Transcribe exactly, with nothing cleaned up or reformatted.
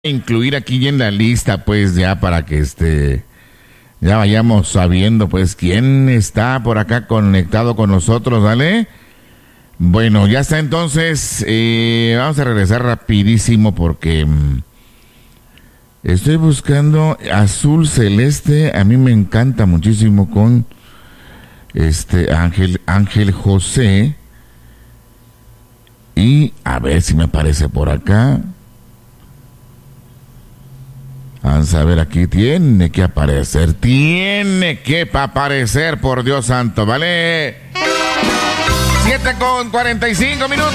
incluir aquí en la lista, pues ya para que este ya vayamos sabiendo pues quién está por acá conectado con nosotros, ¿vale? Bueno, ya está entonces, eh, vamos a regresar rapidísimo porque mmm, estoy buscando azul celeste, a mí me encanta muchísimo con este Ángel, Ángel José, y a ver si me aparece por acá. Vamos a ver, aquí tiene que aparecer, tiene que aparecer, por Dios santo, ¿vale? siete con cuarenta y cinco minutos.